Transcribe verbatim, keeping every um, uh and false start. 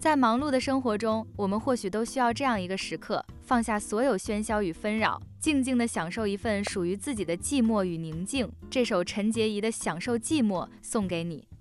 在忙碌的生活中，我们或许都需要这样一个时刻，放下所有喧嚣与纷扰，静静地享受一份属于自己的寂寞与宁静。这首陈洁仪的《享受寂寞》送给你。